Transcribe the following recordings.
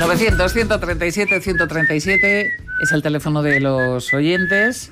900-137-137 es el teléfono de los oyentes.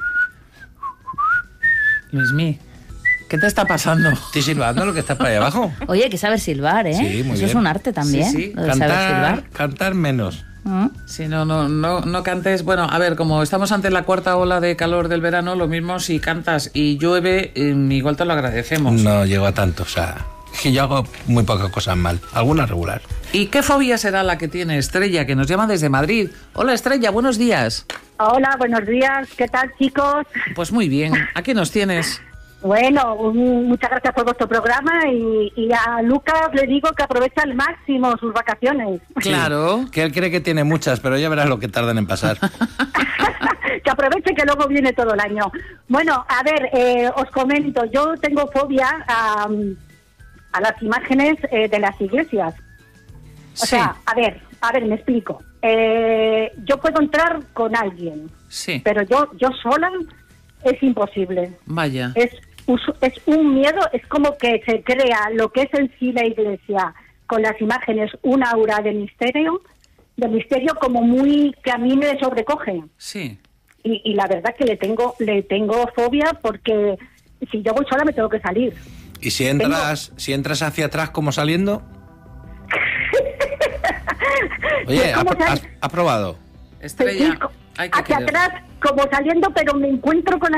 Luismi, ¿qué te está pasando? Estoy silbando lo que está para allá abajo. Oye, hay que saber silbar, ¿eh? Sí, muy Eso bien. es un arte también, Sí, sí. lo de saber silbar. Cantar menos. Si no cantes. Bueno, a ver, como estamos ante la cuarta ola de calor del verano, lo mismo si cantas y llueve, igual te lo agradecemos. No llego a tanto, o sea, que yo hago muy pocas cosas mal, algunas regular. ¿Y qué fobia será la que tiene Estrella, que nos llama desde Madrid? Hola, Estrella, buenos días. Hola, buenos días. ¿Qué tal, chicos? Pues muy bien, aquí nos tienes. Bueno, muchas gracias por vuestro programa y a Lucas le digo que aprovecha al máximo sus vacaciones. Claro. Que él cree que tiene muchas, pero ya verás lo que tardan en pasar. Que aproveche que luego viene todo el año. Bueno, a ver, os comento, yo tengo fobia a las imágenes de las iglesias. O sea, a ver, me explico. Yo puedo entrar con alguien, Sí. pero yo sola es imposible. Vaya. Es un miedo, es como que se crea lo que es en sí la iglesia con las imágenes, un aura de misterio como muy, que a mí me sobrecoge. Sí. Y la verdad que le tengo fobia porque si yo voy sola me tengo que salir. ¿Y si entras hacia atrás como saliendo? Oye, ¿has probado? Estrella, hay que hacia quererlo. atrás como saliendo, pero me encuentro con